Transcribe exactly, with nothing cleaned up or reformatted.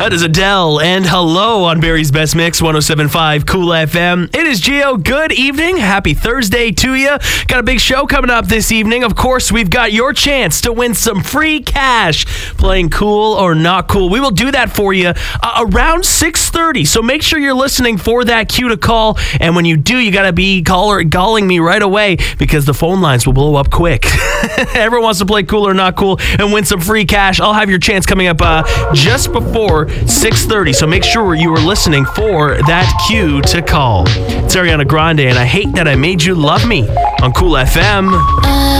That is Adele and Hello on Barry's Best Mix, one oh seven point five Cool F M. It is Gio. Good evening. Happy Thursday to you. Got a big show coming up this evening. Of course, we've got your chance to win some free cash playing Cool or Not Cool. We will do that for you uh, around six thirty, so make sure you're listening for that cue to call. And when you do, you got to be caller calling me right away because the phone lines will blow up quick. Everyone wants to play Cool or Not Cool and win some free cash. I'll have your chance coming up uh, just before six thirty, so make sure you are listening for that cue to call. It's Ariana Grande, and I Hate That I Made You Love Me on Cool F M.